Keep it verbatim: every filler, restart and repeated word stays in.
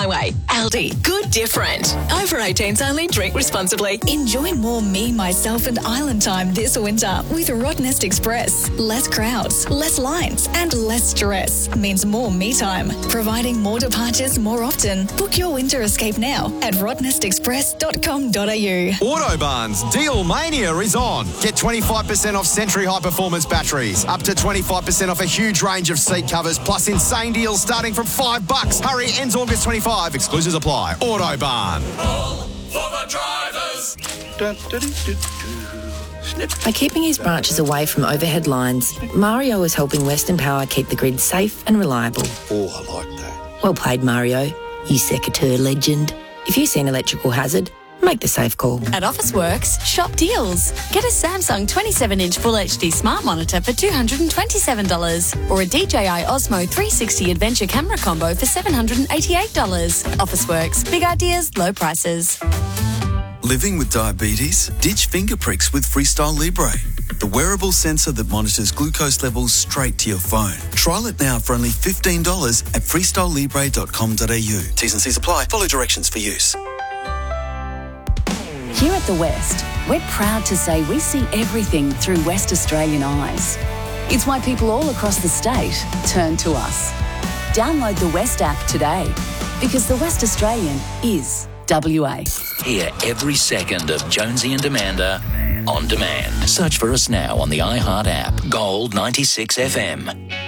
my way. Aldi, good different. Over eighteens only, drink responsibly. Enjoy more me, myself and island time this winter with Rottnest Express. Less crowds, less lines and less stress means more me time. Providing more departures more often. Book your winter escape now at rottnest express dot com dot a u. Autobarn's Deal Mania is on. Get twenty-five percent off Century High Performance batteries, up to twenty-five percent off a huge range of seat covers, plus insane deals starting from five bucks. Hurry, ends August twenty-fifth. Exclusions apply. Autobarn. All for the drivers. Dun, dun, dun, dun, dun. Snip. By keeping his branches away from overhead lines, Mario is helping Western Power keep the grid safe and reliable. Oh, I like that. Well played, Mario, you secateur legend. If you see an electrical hazard, make the safe call. At Officeworks, shop deals. Get a Samsung twenty-seven inch Full H D smart monitor for two hundred twenty-seven dollars or a D J I Osmo three sixty Adventure camera combo for seven hundred eighty-eight dollars. Officeworks, big ideas, low prices. Living with diabetes? Ditch finger pricks with Freestyle Libre, the wearable sensor that monitors glucose levels straight to your phone. Trial it now for only fifteen dollars at freestyle libre dot com dot a u. T's and C's apply. Follow directions for use. Here at The West, we're proud to say we see everything through West Australian eyes. It's why people all across the state turn to us. Download the West app today, because The West Australian is W A. Hear every second of Jonesy and Amanda on demand. Search for us now on the iHeart app. Gold ninety-six F M.